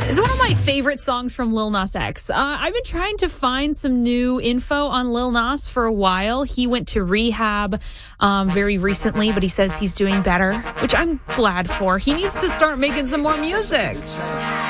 It's one of my favorite songs from Lil Nas X. I've been trying to find some new info on Lil Nas for a while. He went to rehab very recently, but he says he's doing better, which I'm glad for. He needs to start making some more music.